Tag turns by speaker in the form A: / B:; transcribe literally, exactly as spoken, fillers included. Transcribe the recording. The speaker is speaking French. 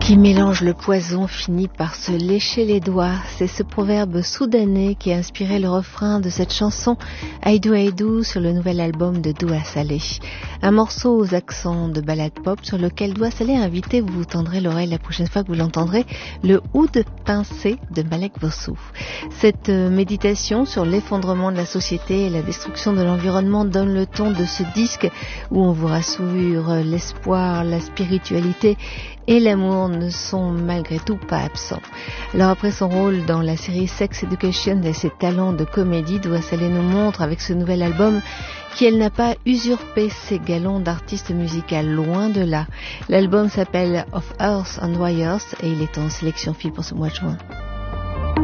A: Qui mélange le poison finit par se lécher les doigts. C'est ce proverbe soudanais qui a inspiré le refrain de cette chanson Aïdou Aïdou sur le nouvel album de Doua Salé. Un morceau aux accents de ballade pop sur lequel Doua Salé a invité, vous vous tendrez l'oreille la prochaine fois que vous l'entendrez, le oud pincé de Malek Vossou. Cette méditation sur l'effondrement de la société et la destruction de l'environnement donne le ton de ce disque où on vous rassure, l'espoir, la spiritualité et l'amour ne sont malgré tout pas absents. Alors après son rôle dans la série Sex Education et ses talents de comédie, Doua Salé nous montre avec ce nouvel album qu'elle n'a pas usurpé ses galons d'artiste musicale, loin de là. L'album s'appelle Of Earth and Wires et il est en sélection fil pour ce mois de juin.